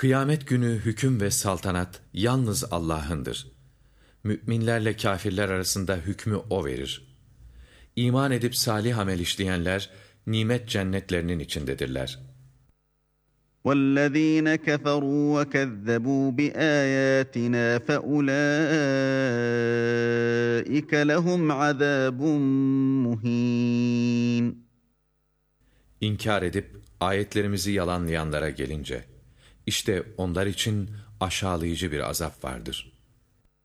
Kıyamet günü hüküm ve saltanat yalnız Allah'ındır. Müminlerle kâfirler arasında hükmü O verir. İman edip salih amel işleyenler, nimet cennetlerinin içindedirler. وَالَّذ۪ينَ كَفَرُوا وَكَذَّبُوا بِآيَاتِنَا فَأُولَٰئِكَ لَهُمْ عَذَابٌ مُّه۪ينٌ. İnkar edip ayetlerimizi yalanlayanlara gelince, işte onlar için aşağılayıcı bir azap vardır.